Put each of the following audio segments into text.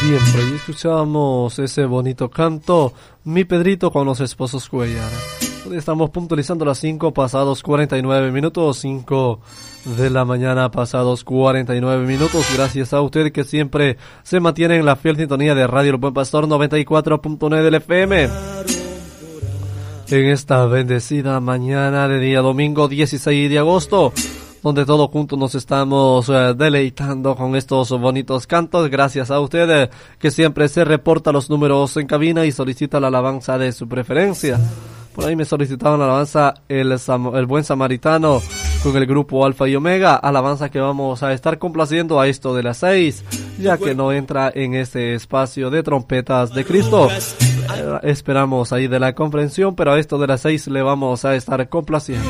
siempre. Y escuchamos ese bonito canto, Mi Pedrito con los esposos Cuellar. Estamos puntualizando las 5 pasados 49 minutos, 5 de la mañana pasados 49 minutos. Gracias a usted que siempre se mantiene en la fiel sintonía de Radio El Buen Pastor 94.9 del FM. En esta bendecida mañana de día domingo 16 de agosto, donde todos juntos nos estamos deleitando con estos bonitos cantos. Gracias a usted que siempre se reporta los números en cabina y solicita la alabanza de su preferencia. Por ahí me solicitaban la alabanza el Buen Samaritano con el grupo Alfa y Omega, alabanza que vamos a estar complaciendo a esto de las 6, ya que no entra en este espacio de trompetas de Cristo. Esperamos ahí de la comprensión, pero a esto de las 6 le vamos a estar complaciendo.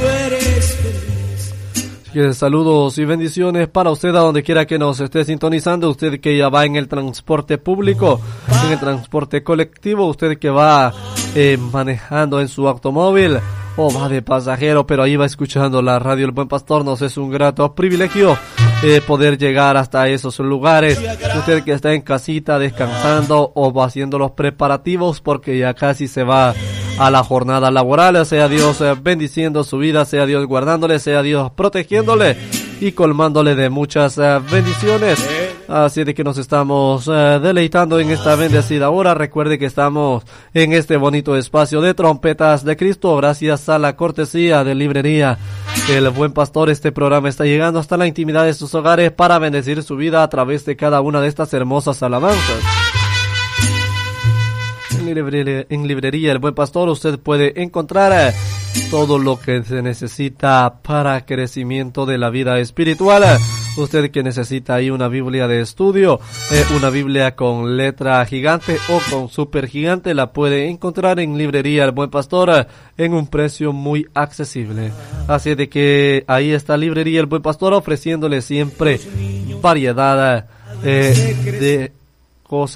Saludos y bendiciones para usted a donde quiera que nos esté sintonizando. Usted que ya va en el transporte público, en el transporte colectivo, usted que va manejando en su automóvil o va de pasajero, pero ahí va escuchando la Radio El Buen Pastor. Nos es un grato privilegio poder llegar hasta esos lugares. Usted que está en casita descansando o va haciendo los preparativos porque ya casi se va a la jornada laboral, sea Dios bendiciendo su vida, sea Dios guardándole, sea Dios protegiéndole y colmándole de muchas bendiciones. Así de que nos estamos deleitando en esta bendecida hora. Recuerde que estamos en este bonito espacio de trompetas de Cristo, gracias a la cortesía de Librería El Buen Pastor. Este programa está llegando hasta la intimidad de sus hogares para bendecir su vida a través de cada una de estas hermosas alabanzas. En Librería El Buen Pastor usted puede encontrar todo lo que se necesita para crecimiento de la vida espiritual. Usted que necesita ahí una Biblia de estudio, una Biblia con letra gigante o con super gigante, la puede encontrar en Librería El Buen Pastor en un precio muy accesible. Así de que ahí está Librería El Buen Pastor ofreciéndole siempre variedad de cosas